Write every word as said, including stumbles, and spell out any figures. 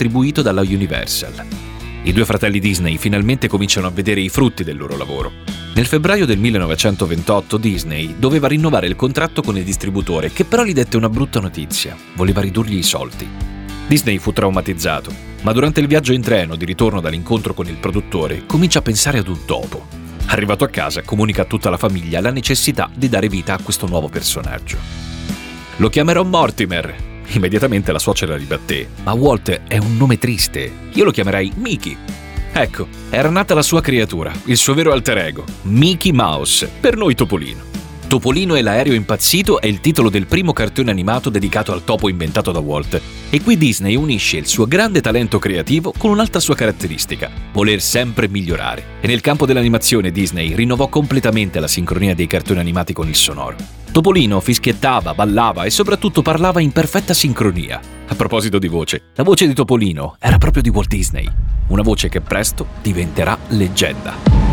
distribuito dalla Universal. I due fratelli Disney finalmente cominciano a vedere i frutti del loro lavoro. Nel febbraio del millenovecentoventotto Disney doveva rinnovare il contratto con il distributore, che però gli dette una brutta notizia: voleva ridurgli i soldi. Disney fu traumatizzato, ma durante il viaggio in treno di ritorno dall'incontro con il produttore comincia a pensare ad un topo. Arrivato a casa comunica a tutta la famiglia la necessità di dare vita a questo nuovo personaggio. Lo chiamerò Mortimer. Immediatamente la suocera ribatté: ma Walt è un nome triste, io lo chiamerei Mickey. Ecco, era nata la sua creatura, il suo vero alter ego, Mickey Mouse, per noi Topolino. Topolino e l'aereo impazzito è il titolo del primo cartone animato dedicato al topo inventato da Walt, e qui Disney unisce il suo grande talento creativo con un'altra sua caratteristica: voler sempre migliorare. E nel campo dell'animazione Disney rinnovò completamente la sincronia dei cartoni animati con il sonoro. Topolino fischiettava, ballava e soprattutto parlava in perfetta sincronia. A proposito di voce, la voce di Topolino era proprio di Walt Disney, una voce che presto diventerà leggenda.